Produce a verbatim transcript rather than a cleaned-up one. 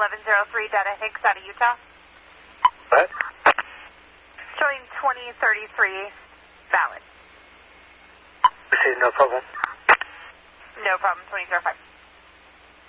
eleven oh three, Data Hicks out of Utah. What? Showing twenty thirty-three, valid. Okay, no problem. No problem, twenty oh five.